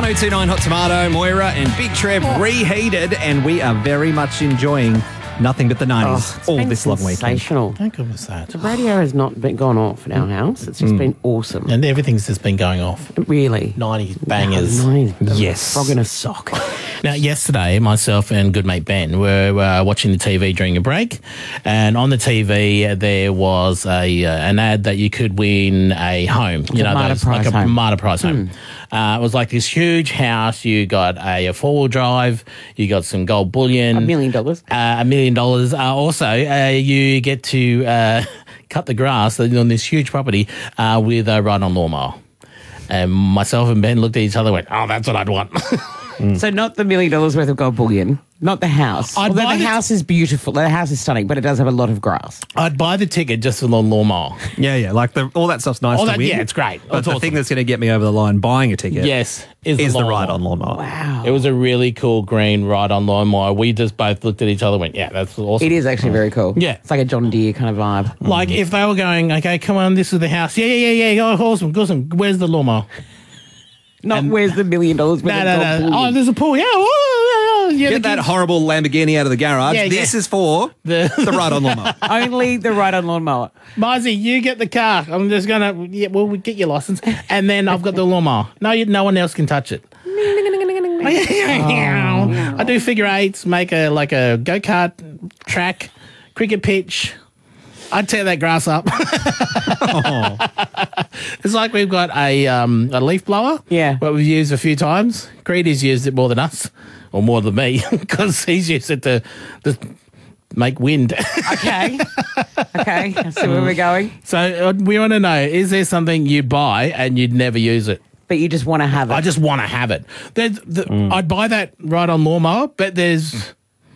1029 Hot Tomato, Moira and Big Trev reheated, and we are very much enjoying nothing but the 90s all this long weekend. Sensational. How good was that? The radio has not been gone off in our house. It's just been awesome. And everything's just been going off. Really. 90s bangers. Yes. Frog in a sock. Now, yesterday, myself and good mate Ben were watching the TV during a break, and on the TV there was an ad that you could win a home. You know, Marta Price like a home. Marta Price home. It was like this huge house. You got a four-wheel drive. You got some gold bullion. $1 million. $1 million. Also, you get to cut the grass on this huge property with a ride-on lawnmower. And myself and Ben looked at each other and went, oh, that's what I'd want. So not the $1 million worth of gold bullion, not the house. I'd Although buy the the- house is beautiful. The house is stunning, but it does have a lot of grass. I'd buy the ticket just for the lawnmower. Yeah, like all that stuff's nice All to that- win. yeah, it's great. But It's the awesome. thing that's going to get me over the line buying a ticket Yes, is the lawnmower. ride-on lawnmower. Wow. It was a really cool green ride-on lawnmower. We just both looked at each other and went, yeah, that's awesome. It is actually very cool. Yeah. It's like a John Deere kind of vibe. Like, if they were going, okay, come on, this is the house. Yeah. Oh, awesome. Where's the lawnmower? Not where's the $1 million worth of gold No. bullion. Oh, there's a pool. Yeah. Oh, yeah. Get that horrible Lamborghini out of the garage. Yeah, This yeah. is for the ride-on lawnmower. Only the ride-on lawnmower. Mizey, you get the car. I'm just going to, we'll get your license. And then I've got the lawnmower. No one else can touch it. I do figure eights, make a go-kart track, cricket pitch. I'd tear that grass up. It's like we've got a leaf blower. Yeah. But we've used a few times. Creedy's used it more than us, or more than me, because he's used it to make wind. Okay. I see where we're going. So we want to know, is there something you buy and you'd never use it? But you just want to have it. I just want to have it. I'd buy that ride-on lawnmower, but there's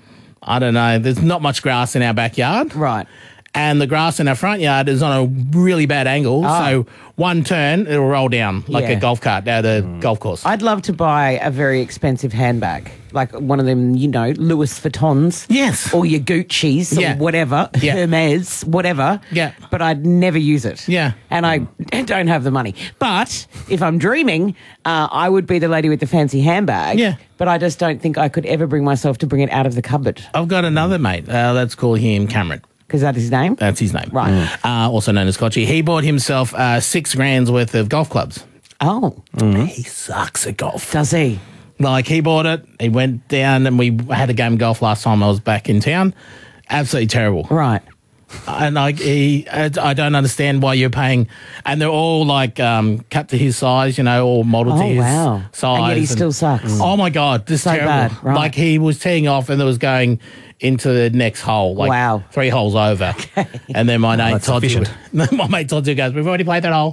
not much grass in our backyard. Right. And the grass in our front yard is on a really bad angle, so one turn, it'll roll down like Yeah. a golf cart down the golf course. I'd love to buy a very expensive handbag, like one of them, Louis Vuittons. Yes. Or your Gucci's Yeah. or whatever, Yeah. Hermes, whatever. Yeah. But I'd never use it. Yeah. And I don't have the money. But if I'm dreaming, I would be the lady with the fancy handbag. Yeah. But I just don't think I could ever bring myself to bring it out of the cupboard. I've got another mate, let's call him Cameron. Because that's his name? That's his name. Right. Also known as Kochi. He bought himself $6,000 worth of golf clubs. Oh. He sucks at golf. Does he? Like, he bought it, he went down, and we had a game of golf last time I was back in town. Absolutely terrible. Right. And I don't understand why you're paying, and they're all like cut to his size, all modeled to Oh, his wow. size. And yet he still sucks. Oh my God, this is So terrible. bad, right. Like, he was teeing off and it was going into the next hole, like Wow. 3 holes over. And then my mate that's Todd efficient. goes, we've already played that hole.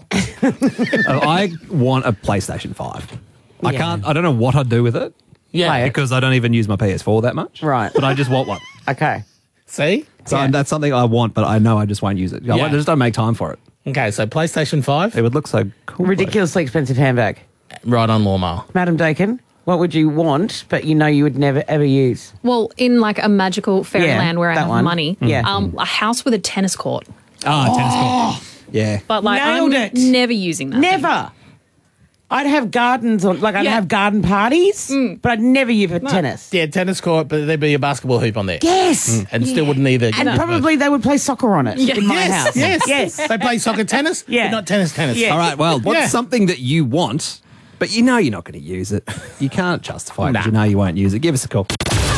I want a PlayStation 5. I Yeah. don't know what I'd do with it. Yeah. Play it. Because I don't even use my PS4 that much. Right. But I just want one. Okay. See? So Yeah. that's something I want, but I know I just won't use it. I just don't make time for it. Okay, so PlayStation 5, It would look so cool. Ridiculously expensive handbag. right on lawnmower. Madam Dakin, what would you want, but you would never ever use? Well, in like a magical fairyland where I that have one. money, Yeah. a house with a tennis court. Tennis court. Yeah. But like Nailed I'm it. never using that. Never. I'd have gardens I'd Yeah. have garden parties, but I'd never use for tennis. Yeah, tennis court, but there'd be a basketball hoop on there. Yes. And still wouldn't either. And probably they would play soccer on it in my house. Yes. They play soccer tennis, Yeah. but not tennis. Yeah. All right, well, what's Yeah. something that you want, but you're not going to use it? You can't justify it because you know you won't use it. Give us a call.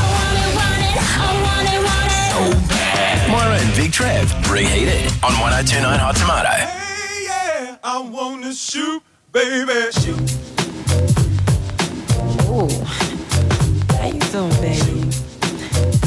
Moira and Big Trev, reheated on 1029 Hot Tomato. Hey, yeah, I wanna shoot, baby, shoot.